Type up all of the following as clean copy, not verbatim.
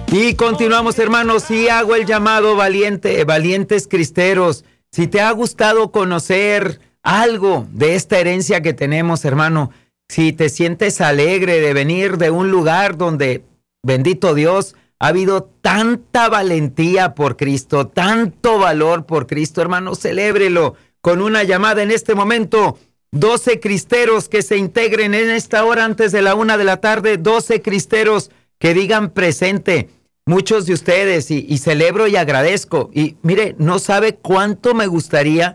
Y continuamos, hermanos, y hago el llamado valientes cristeros. Si te ha gustado conocer algo de esta herencia que tenemos, hermano, si te sientes alegre de venir de un lugar donde, bendito Dios, ha habido tanta valentía por Cristo, tanto valor por Cristo, hermano, celébrelo con una llamada en este momento. 12 cristeros que se integren en esta hora antes de la 1 de la tarde, 12 cristeros que digan presente. Muchos de ustedes, y celebro y agradezco. Y mire, no sabe cuánto me gustaría,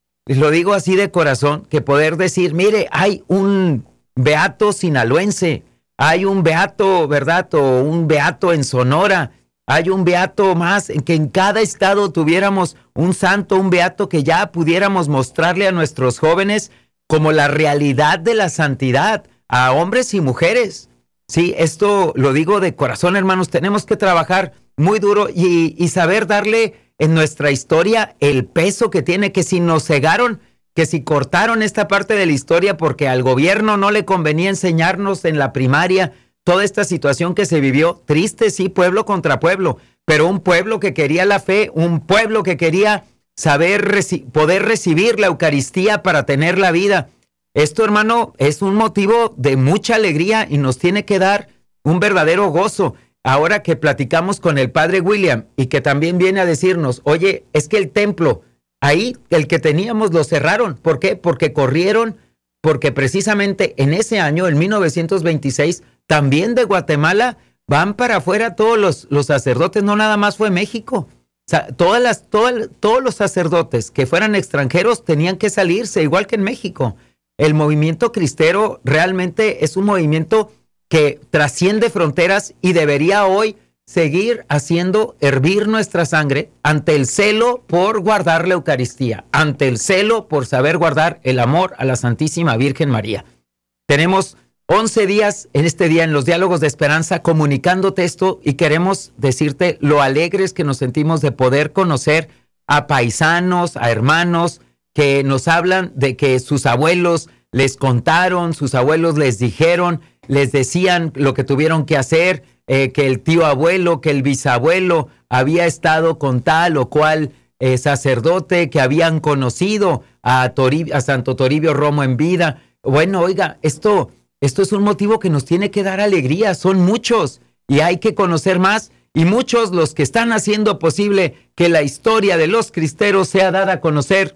lo digo así de corazón, que poder decir, mire, hay un beato sinaloense, hay un beato, ¿verdad? O un beato en Sonora, hay un beato más, que en cada estado tuviéramos un santo, un beato que ya pudiéramos mostrarle a nuestros jóvenes como la realidad de la santidad, a hombres y mujeres. Sí, esto lo digo de corazón, hermanos, tenemos que trabajar muy duro y saber darle en nuestra historia el peso que tiene, que si nos cegaron, que si cortaron esta parte de la historia porque al gobierno no le convenía enseñarnos en la primaria toda esta situación que se vivió, triste, sí, pueblo contra pueblo, pero un pueblo que quería la fe, un pueblo que quería saber poder recibir la Eucaristía para tener la vida. Esto, hermano, es un motivo de mucha alegría y nos tiene que dar un verdadero gozo. Ahora que platicamos con el padre William y que también viene a decirnos, oye, es que el templo, ahí el que teníamos lo cerraron. ¿Por qué? Porque corrieron, porque precisamente en ese año, en 1926, también de Guatemala van para afuera todos los sacerdotes, no nada más fue México. O sea, todos los sacerdotes que fueran extranjeros tenían que salirse, igual que en México. El movimiento cristero realmente es un movimiento que trasciende fronteras y debería hoy seguir haciendo hervir nuestra sangre ante el celo por guardar la Eucaristía, ante el celo por saber guardar el amor a la Santísima Virgen María. Tenemos 11 días en este día en los Diálogos de Esperanza comunicándote esto y queremos decirte lo alegres que nos sentimos de poder conocer a paisanos, a hermanos, que nos hablan de que sus abuelos les contaron, sus abuelos les dijeron, les decían lo que tuvieron que hacer, que el tío abuelo, que el bisabuelo había estado con tal o cual sacerdote, que habían conocido a Santo Toribio Romo en vida. Bueno, oiga, esto es un motivo que nos tiene que dar alegría, son muchos y hay que conocer más. Y muchos los que están haciendo posible que la historia de los cristeros sea dada a conocer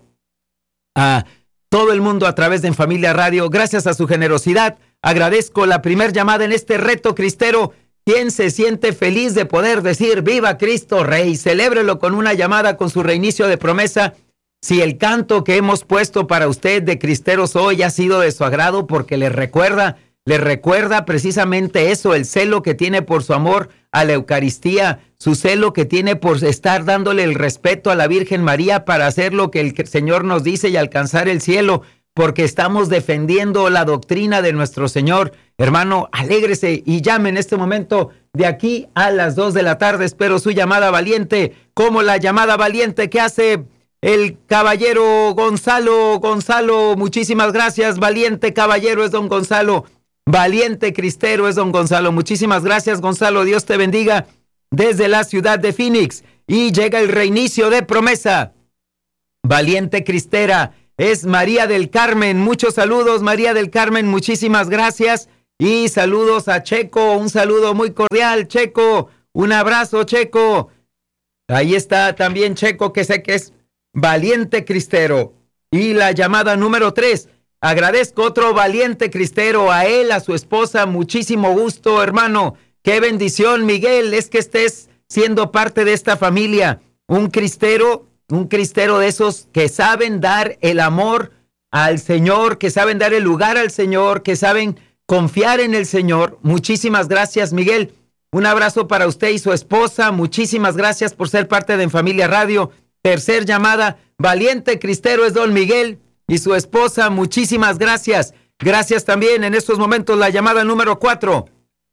a todo el mundo a través de En Familia Radio. Gracias a su generosidad, agradezco la primer llamada en este reto cristero. ¿Quién se siente feliz de poder decir viva Cristo Rey? Celébrelo con una llamada con su reinicio de promesa. Si el canto que hemos puesto para usted de cristeros hoy ha sido de su agrado porque le recuerda precisamente eso, el celo que tiene por su amor a la Eucaristía, su celo que tiene por estar dándole el respeto a la Virgen María para hacer lo que el Señor nos dice y alcanzar el cielo, porque estamos defendiendo la doctrina de nuestro Señor. Hermano, alégrese y llame en este momento de aquí a las 2 de la tarde. Espero su llamada valiente, como la llamada valiente que hace el caballero Gonzalo. Gonzalo, muchísimas gracias. Valiente caballero es don Gonzalo. Valiente cristero es don Gonzalo. Muchísimas gracias, Gonzalo. Dios te bendiga desde la ciudad de Phoenix. Y llega el reinicio de promesa. Valiente cristera es María del Carmen. Muchos saludos, María del Carmen. Muchísimas gracias. Y saludos a Checo. Un saludo muy cordial, Checo. Un abrazo, Checo. Ahí está también Checo, que sé que es valiente cristero. Y la llamada número 3. Agradezco otro valiente cristero, a él, a su esposa, muchísimo gusto, hermano. Qué bendición, Miguel, es que estés siendo parte de esta familia. Un cristero de esos que saben dar el amor al Señor, que saben dar el lugar al Señor, que saben confiar en el Señor. Muchísimas gracias, Miguel. Un abrazo para usted y su esposa. Muchísimas gracias por ser parte de En Familia Radio. Tercer llamada, valiente cristero es don Miguel y su esposa. Muchísimas gracias. Gracias también en estos momentos la llamada número 4.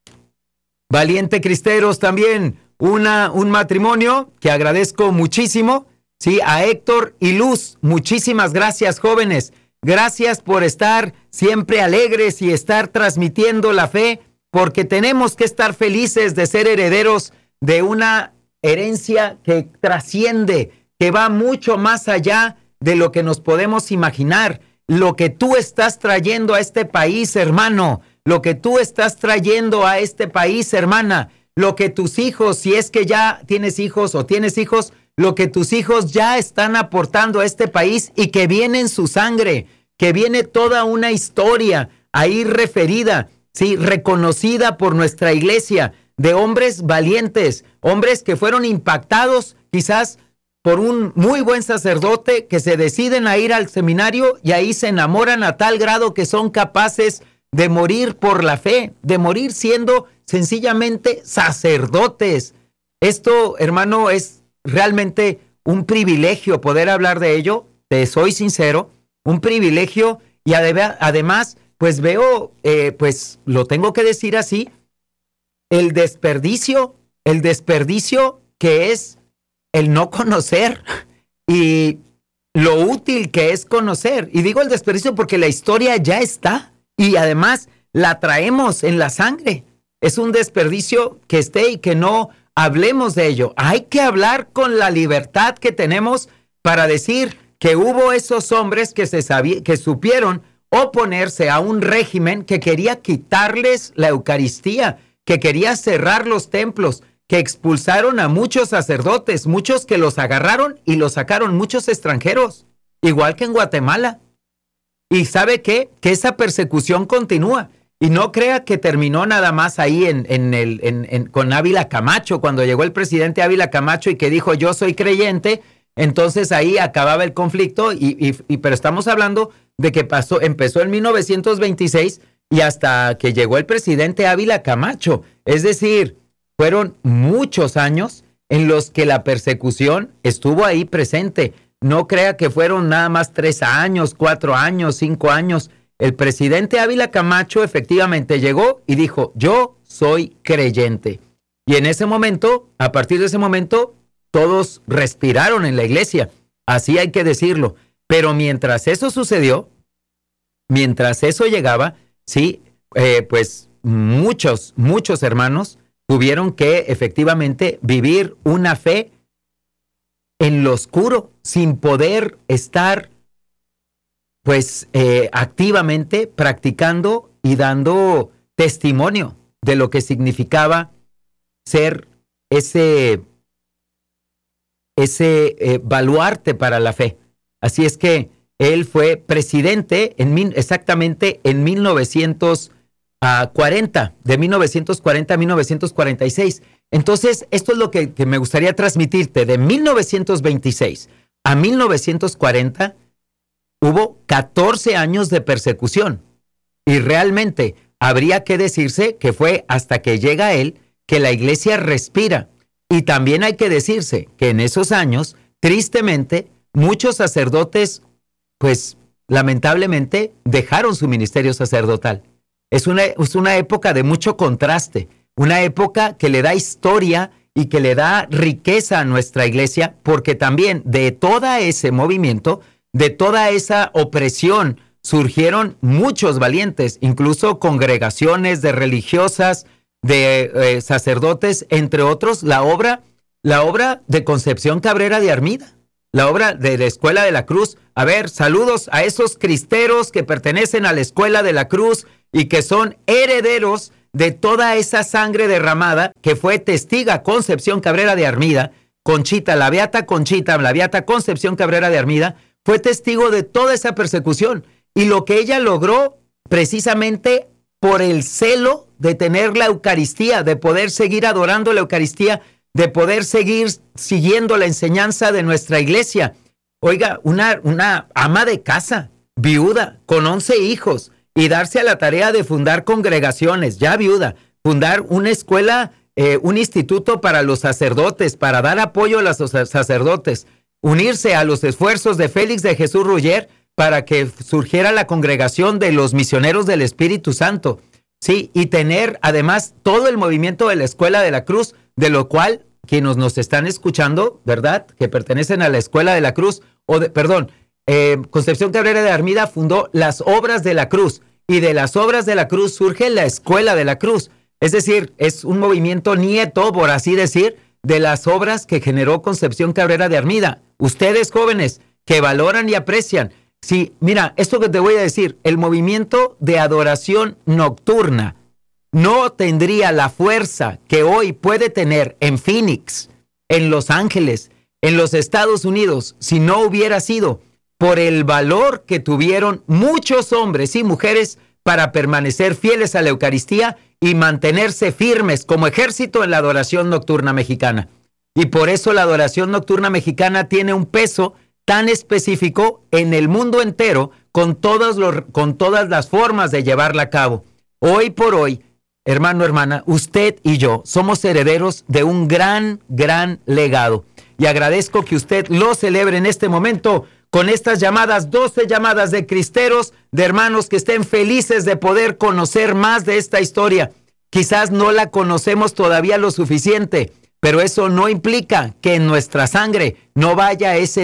Valiente cristeros también, un matrimonio que agradezco muchísimo, sí, a Héctor y Luz. Muchísimas gracias, jóvenes. Gracias por estar siempre alegres y estar transmitiendo la fe, porque tenemos que estar felices de ser herederos de una herencia que trasciende, que va mucho más allá de lo que nos podemos imaginar. Lo que tú estás trayendo a este país, hermano, lo que tú estás trayendo a este país, hermana, lo que tus hijos, si es que ya tienes hijos o tienes hijos, lo que tus hijos ya están aportando a este país y que viene en su sangre, que viene toda una historia ahí referida, sí, reconocida por nuestra iglesia, de hombres valientes, hombres que fueron impactados quizás por un muy buen sacerdote, que se deciden a ir al seminario y ahí se enamoran a tal grado que son capaces de morir por la fe, de morir siendo sencillamente sacerdotes. Esto, hermano, es realmente un privilegio poder hablar de ello, te soy sincero, un privilegio, y además, pues veo, pues lo tengo que decir así, el desperdicio que es el no conocer y lo útil que es conocer. Y digo el desperdicio porque la historia ya está y además la traemos en la sangre. Es un desperdicio que esté y que no hablemos de ello. Hay que hablar con la libertad que tenemos para decir que hubo esos hombres que supieron oponerse a un régimen que quería quitarles la Eucaristía, que quería cerrar los templos, que expulsaron a muchos sacerdotes, muchos que los agarraron y los sacaron muchos extranjeros, igual que en Guatemala. Y ¿sabe qué? Que esa persecución continúa. Y no crea que terminó nada más ahí con Ávila Camacho, cuando llegó el presidente Ávila Camacho y que dijo yo soy creyente, entonces ahí acababa el conflicto, pero estamos hablando de que empezó en 1926 y hasta que llegó el presidente Ávila Camacho. Es decir, fueron muchos años en los que la persecución estuvo ahí presente. No crea que fueron nada más 3 años, 4 años, 5 años. El presidente Ávila Camacho efectivamente llegó y dijo, yo soy creyente. Y en ese momento, a partir de ese momento, todos respiraron en la iglesia. Así hay que decirlo. Pero mientras eso sucedió, mientras eso llegaba, sí, pues muchos hermanos tuvieron que efectivamente vivir una fe en lo oscuro, sin poder estar pues activamente practicando y dando testimonio de lo que significaba ser ese baluarte para la fe. Así es que él fue presidente exactamente en 1940, de 1940 a 1946. Entonces, esto es lo que me gustaría transmitirte. De 1926 a 1940 hubo 14 años de persecución. Y realmente habría que decirse que fue hasta que llega él que la iglesia respira. Y también hay que decirse que en esos años, tristemente, muchos sacerdotes, pues lamentablemente, dejaron su ministerio sacerdotal. Es una época de mucho contraste, una época que le da historia y que le da riqueza a nuestra iglesia, porque también de todo ese movimiento, de toda esa opresión, surgieron muchos valientes, incluso congregaciones de religiosas, de sacerdotes, entre otros, la obra de Concepción Cabrera de Armida, la obra de la Escuela de la Cruz. A ver, saludos a esos cristeros que pertenecen a la Escuela de la Cruz y que son herederos de toda esa sangre derramada que fue testiga Concepción Cabrera de Armida. Conchita, la beata Concepción Cabrera de Armida, fue testigo de toda esa persecución y lo que ella logró precisamente por el celo de tener la Eucaristía, de poder seguir adorando la Eucaristía, de poder seguir siguiendo la enseñanza de nuestra iglesia. Oiga, una ama de casa, viuda, con 11 hijos, y darse a la tarea de fundar congregaciones, ya viuda, fundar una escuela, un instituto para los sacerdotes, para dar apoyo a los sacerdotes, unirse a los esfuerzos de Félix de Jesús Ruller para que surgiera la congregación de los misioneros del Espíritu Santo, sí, y tener además todo el movimiento de la Escuela de la Cruz, de lo cual quienes nos están escuchando, ¿verdad?, que pertenecen a la Escuela de la Cruz, Concepción Cabrera de Armida fundó las Obras de la Cruz, y de las Obras de la Cruz surge la Escuela de la Cruz. Es decir, es un movimiento nieto, por así decir, de las obras que generó Concepción Cabrera de Armida. Ustedes jóvenes que valoran y aprecian. Sí, mira, esto que te voy a decir, el movimiento de adoración nocturna no tendría la fuerza que hoy puede tener en Phoenix, en Los Ángeles, en los Estados Unidos, si no hubiera sido por el valor que tuvieron muchos hombres y mujeres para permanecer fieles a la Eucaristía y mantenerse firmes como ejército en la adoración nocturna mexicana. Y por eso la adoración nocturna mexicana tiene un peso tan específico en el mundo entero, con todas las formas de llevarla a cabo. Hoy por hoy, hermano, hermana, usted y yo somos herederos de un gran legado. Y agradezco que usted lo celebre en este momento con estas llamadas, 12 llamadas de cristeros, de hermanos que estén felices de poder conocer más de esta historia. Quizás no la conocemos todavía lo suficiente, pero eso no implica que en nuestra sangre no vaya ese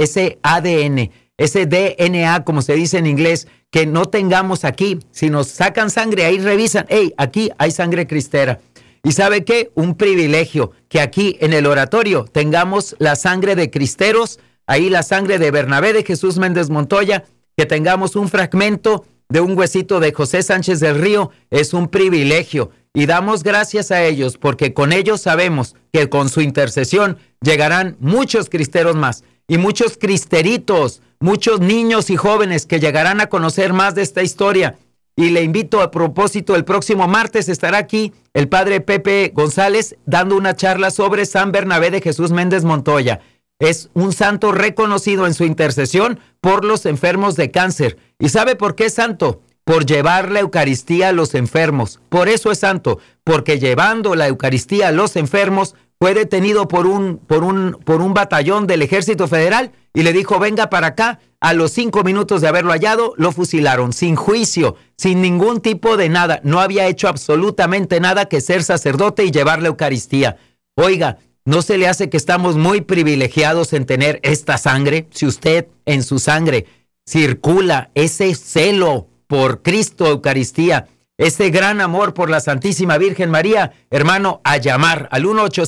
ADN, ese DNA, como se dice en inglés, que no tengamos aquí. Si nos sacan sangre, ahí revisan, hey, aquí hay sangre cristera. ¿Y sabe qué? Un privilegio que aquí en el oratorio tengamos la sangre de cristeros, ahí la sangre de Bernabé de Jesús Méndez Montoya, que tengamos un fragmento de un huesito de José Sánchez del Río, es un privilegio. Y damos gracias a ellos, porque con ellos sabemos que con su intercesión llegarán muchos cristeros más, y muchos cristeritos, muchos niños y jóvenes que llegarán a conocer más de esta historia. Y le invito, a propósito, el próximo martes estará aquí el padre Pepe González dando una charla sobre San Bernabé de Jesús Méndez Montoya. Es un santo reconocido en su intercesión por los enfermos de cáncer. ¿Y sabe por qué es santo? Por llevar la Eucaristía a los enfermos. Por eso es santo, porque llevando la Eucaristía a los enfermos fue detenido por un batallón del Ejército Federal y le dijo, venga para acá. A los 5 minutos de haberlo hallado, lo fusilaron, sin juicio, sin ningún tipo de nada. No había hecho absolutamente nada que ser sacerdote y llevar la Eucaristía. Oiga, ¿no se le hace que estamos muy privilegiados en tener esta sangre? Si usted en su sangre circula ese celo por Cristo Eucaristía, ese gran amor por la Santísima Virgen María, hermano, a llamar al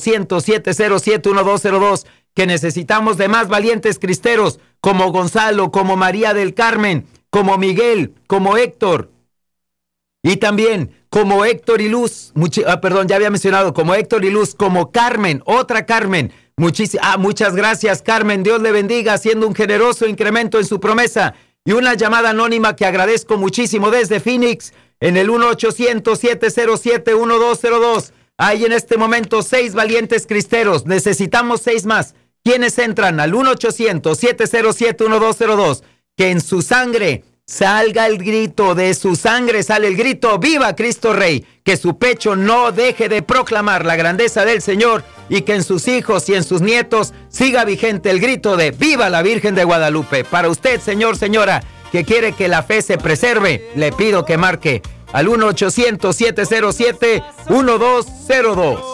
1-800-707-1202, que necesitamos de más valientes cristeros, como Gonzalo, como María del Carmen, como Miguel, como Héctor, y también como Héctor y Luz, ya había mencionado, como Héctor y Luz, como Carmen, otra Carmen. Muchas gracias, Carmen, Dios le bendiga, haciendo un generoso incremento en su promesa. Y una llamada anónima que agradezco muchísimo desde Phoenix, en el 1-800-707-1202. Hay en este momento 6 valientes cristeros, necesitamos 6 más. ¿Quiénes entran al 1-800-707-1202? Que en su sangre salga el grito, de su sangre sale el grito, ¡viva Cristo Rey! Que su pecho no deje de proclamar la grandeza del Señor y que en sus hijos y en sus nietos siga vigente el grito de ¡viva la Virgen de Guadalupe! Para usted, señor, señora, que quiere que la fe se preserve, le pido que marque al 1-800-707-1202.